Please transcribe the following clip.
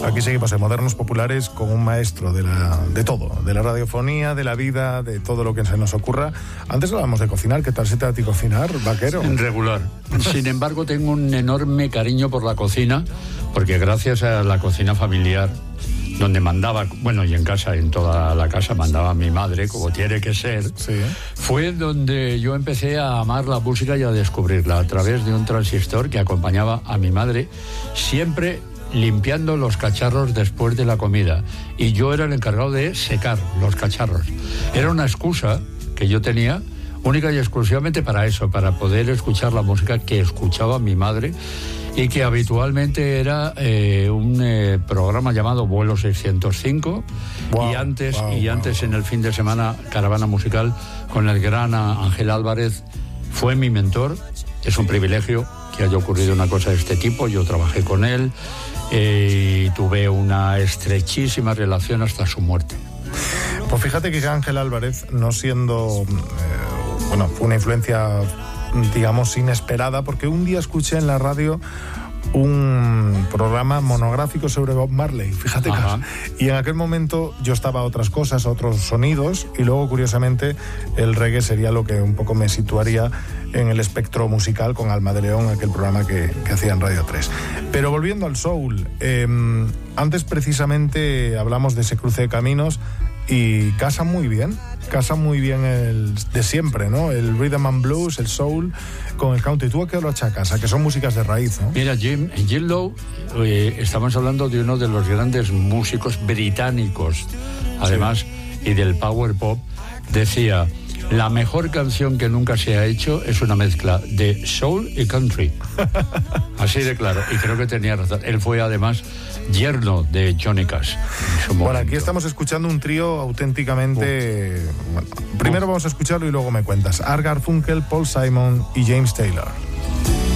Aquí seguimos en Modernos Populares con un maestro de todo, de la radiofonía, de la vida, de todo lo que se nos ocurra. Antes hablábamos de cocinar, ¿qué tal se te da a ti cocinar, vaquero? Regular. Sin embargo, tengo un enorme cariño por la cocina, porque gracias a la cocina familiar, donde mandaba, bueno, y en casa, en toda la casa mandaba mi madre, como tiene que ser, sí, fue donde yo empecé a amar la música y a descubrirla a través de un transistor que acompañaba a mi madre, siempre limpiando los cacharros después de la comida, y yo era el encargado de secar los cacharros. Era una excusa que yo tenía única y exclusivamente para eso, para poder escuchar la música que escuchaba mi madre, y que habitualmente era un programa llamado Vuelo 605, y antes en el fin de semana Caravana Musical con el gran Ángel Álvarez. Fue mi mentor. Es un privilegio que haya ocurrido una cosa de este tipo. Yo trabajé con él y tuve una estrechísima relación hasta su muerte. Pues fíjate que Ángel Álvarez, no siendo... fue una influencia, digamos, inesperada, porque un día escuché en la radio un programa monográfico sobre Bob Marley, fíjate. Y en aquel momento yo estaba a otras cosas, a otros sonidos, y luego, curiosamente, el reggae sería lo que un poco me situaría en el espectro musical con Alma de León, aquel programa que hacía en Radio 3. Pero volviendo al soul, antes precisamente hablamos de ese cruce de caminos, y casa muy bien el de siempre, ¿no? El rhythm and blues, el soul, con el country. ¿Tú a qué lo achacas? A que son músicas de raíz, ¿no? Mira, Jim Lowe, estamos hablando de uno de los grandes músicos británicos, además, y del power pop, decía: la mejor canción que nunca se ha hecho es una mezcla de soul y country. Así de claro, y creo que tenía razón. Él fue además yerno de Johnny Cash. Bueno, aquí estamos escuchando un trío auténticamente... primero vamos a escucharlo y luego me cuentas. Art Garfunkel, Paul Simon y James Taylor.